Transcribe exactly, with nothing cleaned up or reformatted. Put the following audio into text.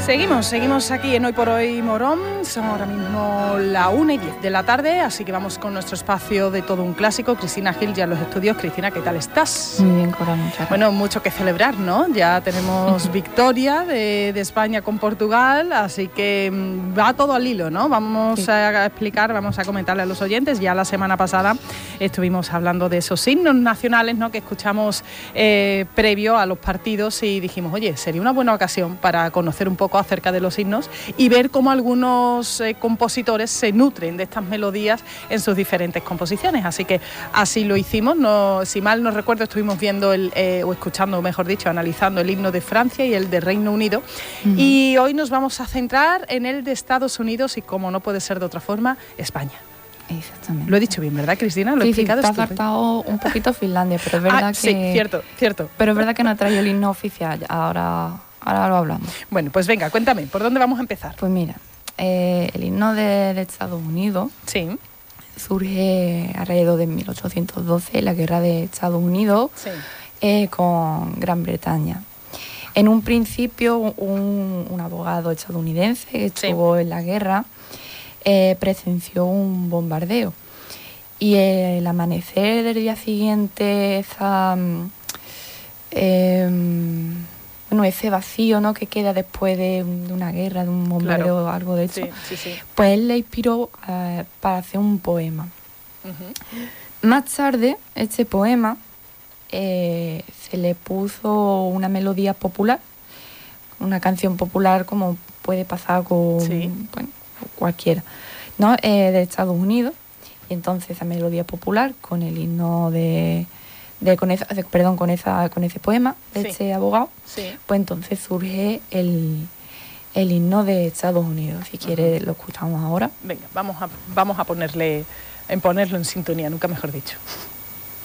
Seguimos, seguimos aquí en Hoy por Hoy Morón. Son ahora mismo la una y diez de la tarde, así que vamos con nuestro espacio de todo un clásico. Cristina Gil ya en los estudios. Cristina, ¿qué tal estás? Muy bien, Cora, muchas gracias. Bueno, mucho que celebrar, ¿no? Ya tenemos victoria de, de España con Portugal, así que va todo al hilo, ¿no? Vamos sí. a explicar, vamos a comentarle a los oyentes. Ya la semana pasada estuvimos hablando de esos himnos nacionales, ¿no? Que escuchamos eh, previo a los partidos y dijimos, oye, sería una buena ocasión para conocer un poco acerca de los himnos y ver cómo algunos eh, compositores se nutren de estas melodías en sus diferentes composiciones. Así que así lo hicimos. No, si mal no recuerdo, estuvimos viendo el, eh, o escuchando, mejor dicho, analizando el himno de Francia y el de Reino Unido. Uh-huh. Y hoy nos vamos a centrar en el de Estados Unidos y, como no puede ser de otra forma, España. Exactamente. Lo he dicho bien, ¿verdad, Cristina? Lo he sí, explicado. Sí, te has saltado un poquito Finlandia, pero es verdad ah, que... Sí, cierto, cierto. Pero es verdad que no he traído el himno oficial. Ahora... Ahora lo hablamos. Bueno, pues venga, cuéntame, ¿por dónde vamos a empezar? Pues mira, eh, el himno de, de Estados Unidos sí. surge alrededor de mil ochocientos doce, la guerra de Estados Unidos sí. eh, con Gran Bretaña. En un principio, un, un abogado estadounidense que estuvo sí. en la guerra eh, presenció un bombardeo. Y eh, el amanecer del día siguiente, esa... Eh, bueno, ese vacío, ¿no?, que queda después de, de una guerra, de un bombardeo o claro. algo de eso, sí, sí, sí. pues él le inspiró uh, para hacer un poema. Uh-huh. Más tarde, este poema eh, se le puso una melodía popular, una canción popular como puede pasar con sí. bueno, cualquiera, ¿no?, eh, de Estados Unidos, y entonces esa melodía popular con el himno de... De, con esa, de, perdón, con esa con ese poema de sí. este abogado, sí. pues entonces surge el, el himno de Estados Unidos. Si quieres, uh-huh. lo escuchamos ahora. Venga, vamos a, vamos a ponerle, en ponerlo en sintonía, nunca mejor dicho.